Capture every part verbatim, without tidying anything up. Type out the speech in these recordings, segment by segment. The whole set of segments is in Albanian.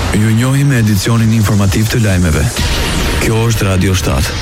Ju njohim me edicionin informativ të lajmeve. Kjo është Radio shtat.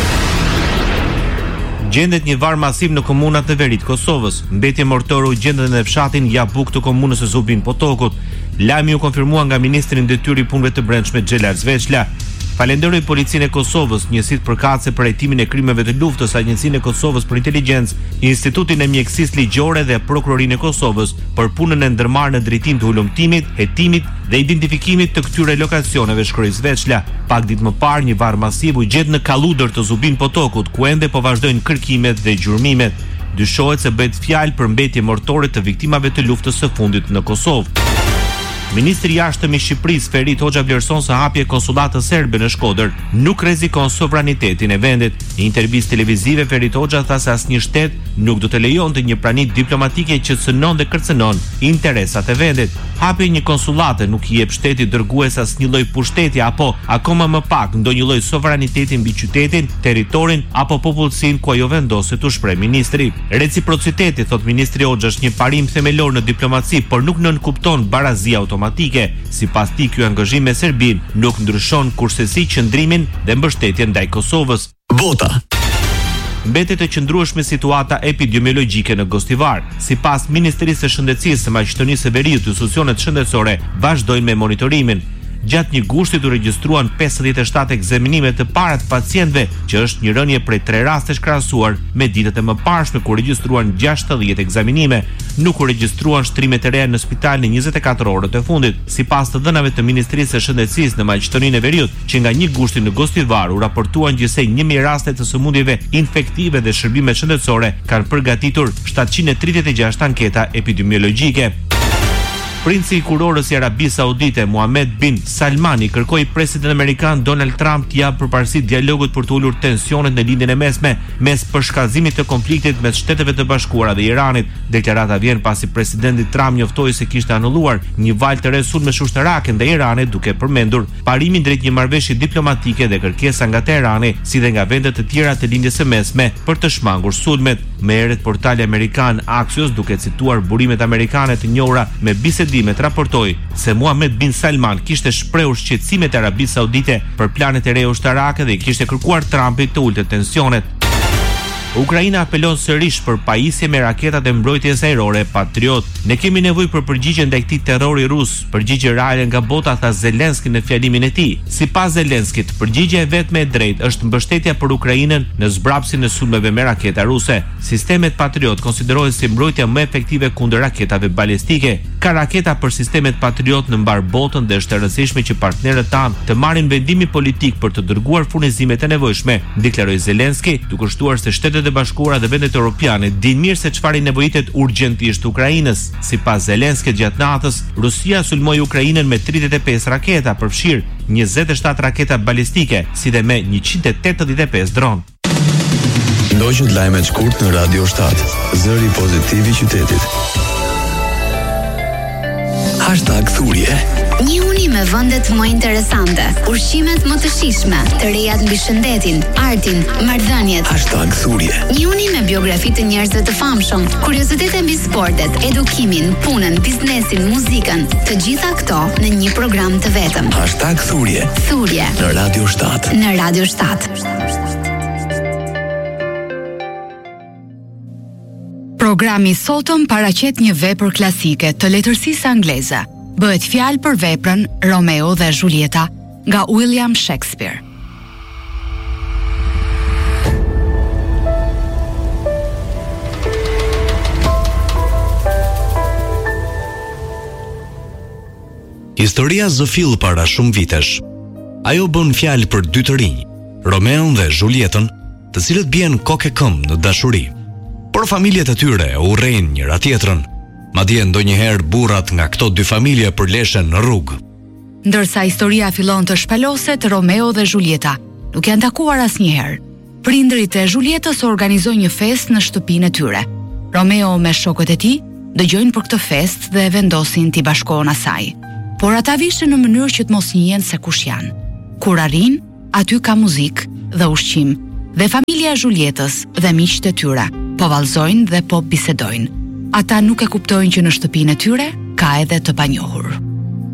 Gjendet një varr masiv në komunat në veri të Kosovës. Mbetje mortore u gjendet në fshatin Jabuk të komunës së Zubin Potokut. Lajmi u konfirmua nga ministri i Detyrës së Punëve të Brendshme Xhelal Zveçla. Falenderoj Policinë e Kosovës, Njësitë përkatëse për hetimin e krimeve të luftës, Agjencinë e Kosovës për Inteligjencë, Institutin e Mjekësisë Ligjore dhe Prokurorinë e Kosovës për punën e ndërmarrë në drejtim të hulumtimit, hetimit dhe identifikimit të këtyre lokacioneve, shkroi Zveçla. Pak ditë më parë, një varr masiv u gjet në Kalludër të Zubin Potokut, ku ende po vazhdojnë kërkimet dhe gjurmimet. Dyshohet se bëhet fjalë për mbetje mortore të viktimave të luftës së fundit në Kosovë. Ministri i Jashtëm i Shqipërisë Ferit Hoxha vlerëson se hapja e konsullatës serbe në Shkodër nuk rrezikon sovranitetin e vendit. Në intervistë televizive Ferit Hoxha tha se asnjë shtet nuk do të lejonte një prani diplomatike që synon dhe kërcënon interesat e vendit. Hapja e një konsullate nuk i jep shtetit dërgues asnjë lloj pushteti apo akoma më pak ndonjë lloj sovraniteti mbi qytetin, territorin apo popullsinë ku ajo vendoset, u shpreh ministri. Reciprociteti, thot ministri Hoxha, është një parim themelor në diplomaci, por nuk nënkupton barazia automatike. Sipas tij, ky angazhim me Serbin nuk ndryshon kurse si qëndrimin dhe mbështetjen ndaj Kosovës. Bota. Mbetet e qëndrueshme situata epidemiologjike në Gostivar. Sipas Ministrisë së Shëndetësisë së Maqedonisë së Veriut, institucionet shëndetësore vazhdojnë me monitorimin. Gjatë një gushtit u regjistruan pesëdhjetë e shtatë ekzaminime të para të pacientëve, që është një rënje prej tre rastesh krahasuar me ditët e mëparshme ku regjistruan gjashtëdhjetë ekzaminime. Nuk u regjistruan shtrime të reja në spital në njëzet e katër orët e fundit. Sipas të dhënave të Ministrisë së Shëndetësisë në Maqedoninë e Veriut, që nga një gushti në Gostivar u raportuan gjithsej një mijë raste të sëmundjeve infektive dhe shërbimet shëndetësore, kanë përgatitur shtatëqind e tridhjetë e gjashtë anketa epidemiologjike. Princi i kurorës i Arabisë Saudite, Mohammed bin Salmani, kërkoi presidentit amerikan Donald Trump të japë përparësi dialogut për të ulur tensionet në lindjen e mesme mes përshkallëzimit të konfliktit mes Shteteve të Bashkuara dhe Iranit. Deklarata vjen pasi presidenti Trump njoftoi se kishte anulluar një valë të re sulmesh ushtarake ndaj Iranit, duke përmendur parimin drejt një marrëveshje diplomatike dhe kërkesa nga Teherani, si dhe nga vendet të tjera të lindjes së mesme për të shmangur sulmet. Më herët portali amerikan Axios, duke cituar burimet amerikane të njohura me bisedimet, raportoi se Mohammed bin Salman kishte shprehur shqetësimet e Arabisë Saudite për planet e reja ushtarake dhe i kishte kërkuar Trumpit të ulte tensionet. Ukraina apelon sërish për pajisje me raketat e mbrojtjes ajrore Patriot. Ne kemi nevojë për përgjigje ndaj këtij terrori rus, përgjigje reale nga bota, tha Zelenski në fjalimin e tij. Sipas Zelenskit, përgjigjja e vetme e drejtë është mbështetja për Ukrainën në zbrapsin e sulmeve me raketa ruse. Sistemet Patriot konsiderohen si mbrojtja më efektive kundër raketave balistike. Ka raketa për sistemet Patriot në mbar botën dhe është e rëndësishme që partnerët tanë të marrin vendimi politik për të dërguar furnizimet e nevojshme, deklaroi Zelenski, duke shtuar se Shtetet e Bashkuara dhe vendet europiane dinë mirë se çfarë nevojitet urgjentisht Ukrainës. Sipas Zelenskit, gjatë natës Rusia sulmoi Ukrainën me tridhjetë e pesë raketa, përfshir njëzet e shtatë raketa balistike, si dhe me njëqind e tetëdhjetë e pesë dron. Ndoqët lajmet shkurt në Radio shtat. Zëri pozitiv i qytetit. Hashtag Thurje. Një uni me vendet më interesante, ushqimet më të shijshme, të rejat mbi shëndetin, artin, marrëdhëniet. Hashtag Thurje. Një uni me biografi të njerëzve të famshëm, kuriozitete mbi sportet, edukimin, punën, biznesin, muzikën, të gjitha këto në një program të vetëm. Hashtag Thurje. Thurje. Në Radio shtat. Në Radio shtat. Programi sotëm paraqet një vepër klasike të letërsisë angleze. Bëhet fjalë për veprën Romeo dhe Julieta nga William Shakespeare. Historia zëfill para shumë vitesh. Ajo bën fjalë për dy të rinj, Romeon dhe Julietën, të cilët bien kokë e këmbë në dashuri. Por familjet e tyre urrejnë njëra tjetrën, madje ndonjëherë burrat nga këto dy familje përleshen në rrugë. Ndërsa historia fillon të shpaloset, Romeo dhe Julieta nuk janë takuar asnjëherë. Prindërit e Julietës organizojnë një festë në shtëpinë e tyre. Romeo me shokët e tij dëgjojnë për këtë festë dhe vendosin t'i bashkohen asaj. Por ata vishin në mënyrë që të mos njihen se kush janë. Kur arrin, aty ka muzikë dhe ushqim, dhe familja e Julietës dhe miqtë e tyre po vallëzojnë dhe po bisedojnë. Ata nuk e kuptojnë që në shtëpinë e tyre ka edhe të panjohur.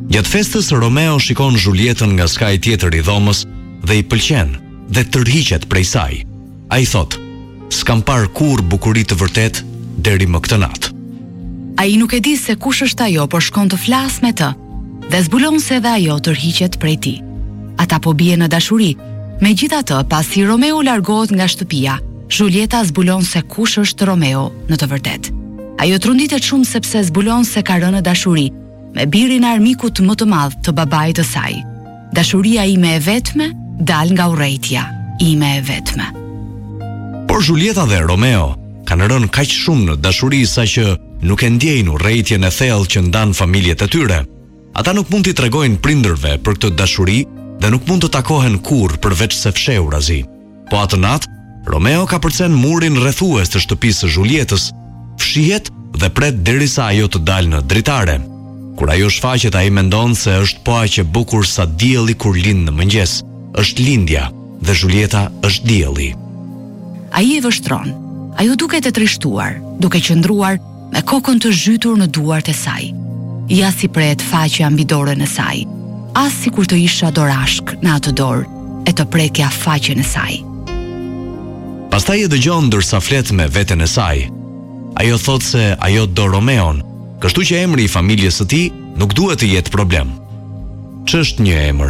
Gjatë festës, Romeo shikon Julietën nga skaj tjetër i dhomës dhe i pëlqen dhe tërhiqet prej saj. Ai thot: "S'kam parë kur bukuri të vërtet deri më këtë natë." Ai nuk e di se kush është ajo, por shkon të flas me të dhe zbulon se edhe ajo tërhiqet prej tij. Ata po bien në dashuri. Megjithatë, pasi Romeo largohet nga shtëpia, Julieta zbulon se kush është Romeo në të vërtetë. Ajo trunditet shumë sepse zbulon se ka rënë në dashuri me birin e armikut më të madh të babait të saj. Dashuria ime e vetme dal nga urrejtja ime e vetme. Por Julieta dhe Romeo kanë rënë kaq shumë në dashuri sa që nuk e ndjejnë urrejtjen e thellë që ndan familjet e tyre. Ata nuk mund t'i tregojnë prindërve për këtë dashuri dhe nuk mund të takohen kurrë përveç se fshehurazi. Po atë natë, Romeo ka përcen murin rrethues të shtëpisë së Julietës, fshihet dhe pret derisa ajo të dalë në dritare. Kur ajo shfaqet, ai mendon se është po aq e bukur sa dielli kur lind në mëngjes. Është lindja dhe Julieta është dielli. Ai e vështron. Ajo duket e trishtuar, duke qëndruar me kokën të zhytur në duart e saj. Ja si pret faqja mbi dorën e saj, as si kur të isha dorashk në atë dorë e të prekja faqen e saj. Pastaj e dëgjon ndërsa flet me veten e saj. Ajo thot se ajo do Romeon, kështu që emri i familjes së tij nuk duhet të jetë problem. Ç'është një emër?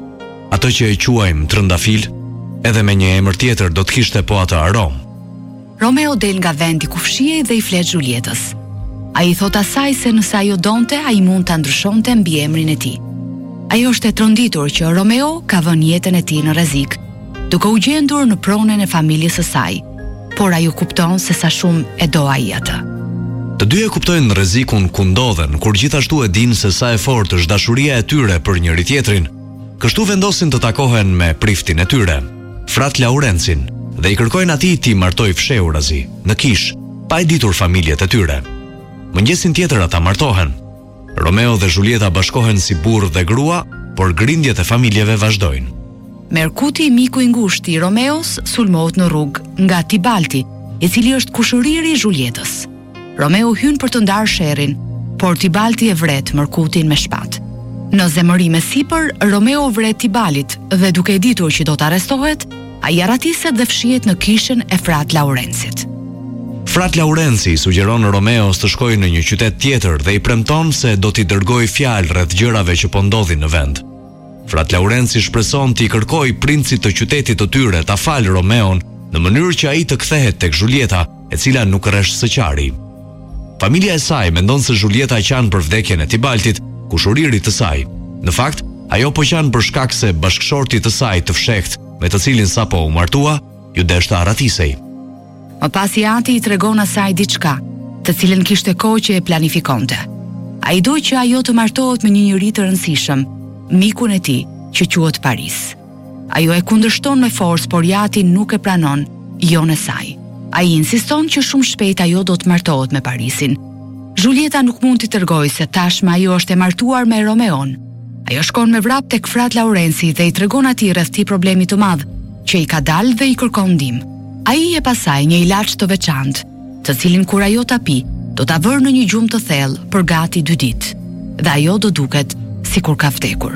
Ato që e quajmë trëndafil, edhe me një emër tjetër do të kishte po atë aromë. Romeo del nga vendi ku fshihej dhe i flet Julietës. Ai thot asaj se nëse ajo donte, ai mund ta ndryshonte mbi emrin e tij. Ajo është e tronditur që Romeo ka vënë jetën e tij në rrezik, duke u gjendur në pronën e familjes së saj, por ajo kupton se sa shumë e do ai atë. Të dy e kuptojnë rrezikun ku ndodhen, kur gjithashtu e dinë se sa e fortë është dashuria e tyre për njëri tjetrin. Kështu vendosin të takohen me priftin e tyre, Frat Laurencin, dhe i kërkojnë atij t'i martoj fshehurazi në kish, pa e ditur familjet e tyre. Mëngjesin tjetër ata martohen. Romeo dhe Julieta bashkohen si burr dhe grua, por grindjet e familjeve vazhdojnë. Merkuti, miku i ngushtë i Romeos, sulmohet në rrugë nga Tibalti, i cili është kushëriri i Julietës. Romeo hyn për të ndarë sherrin, por Tibalti e vret Merkutin me shpatë. Në zemërim e sipër, Romeo vret Tibalit dhe duke ditur që do të arrestohet, ai arratiset dhe fshihet në kishën e Frat Laurencit. Frat Laurenci sugjeron Romeos të shkojë në një qytet tjetër dhe i premton se do t'i dërgojë fjalë rreth gjërave që po ndodhin në vend. Frat Laurenci shpreson t'i kërkojë princit të qytetit të tyre ta falë Romeon në mënyrë që ai të kthehet tek Julieta, e cila nuk rresh së qari. Familja e saj mendon se Julieta qan për vdekjen e Tibaltit, kushuririt të saj. Në fakt, ajo po qan për shkak se bashkëshorti të saj të fshehtë, me të cilin sapo u martua, ju deshte arratisej. Më pasi ati i tregon asaj diçka, të cilën kishte kohë që e planifikonte. Ai doj që ajo të martohet me një njerëz të rëndësishëm, mikun e tij, që quhet Paris. Ajo e kundërshton me forcë, por Jati nuk e pranon, jo në saj. Ai insiston që shumë shpejt ajo do të martohet me Parisin. Julieta nuk mund t'i tërgoj se tashmë ajo është e martuar me Romeon. Ajo shkon me vrap tek Frat Laurenci dhe i tregon atij rreth këtij problemi të madh, që i ka dalë dhe i kërkon ndihmë. Ai e pasaj një ilaç të veçantë, të cilin kur ajo ta pi, do ta vërë në një gjumë të thellë për gati dy ditë, dhe ajo do duket sikur ka vdekur.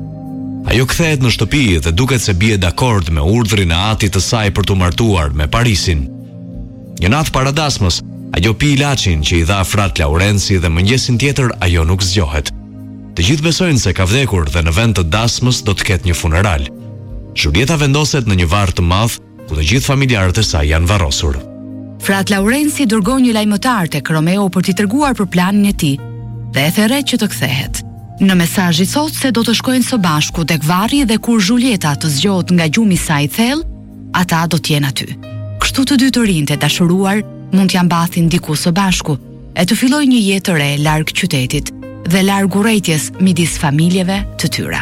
Ajo kthehet në shtëpi dhe duket se bie dakord me urdhrin e atit të saj për të martuar me Parisin. Një natë para dasmës, ajo pi ilaçin që i dha Frat Laurenci dhe mëngjesin tjetër ajo nuk zgjohet. Të gjithë besojnë se ka vdekur dhe në vend të dasmës do të ketë një funeral. Julieta vendoset në një varr të madh ku të gjithë familjarët e saj janë varrosur. Frat Laurenci dërgon një lajmëtar tek Romeo për t'i treguar për planin e tij dhe e theret që të kthehet. Në mesazh i thotë se do të shkojnë së bashku tek varri dhe kur Julieta të zgjohet nga gjumi i saj i thellë, ata do të jenë aty. Kështu të dy të rinjt e dashuruar mund t'ja mbathin diku së bashku e të fillojnë një jetë të re larg qytetit dhe larg urrejtjes midis familjeve të tyre.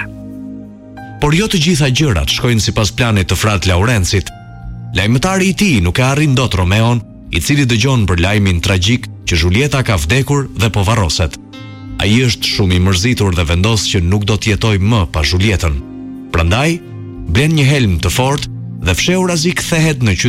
Por jo të gjitha gjërat shkojnë sipas planit të Frat Laurencit. Lajmëtari i tij nuk e arrin dot Romeon, i cili dëgjon për lajmin tragjik që Julieta ka vdekur dhe po varroset. Ai është shumë i mërzitur dhe vendos që nuk do të jetojë më pa Julietën. Prandaj, blen një helm të fortë dhe fshehurazi kthehet në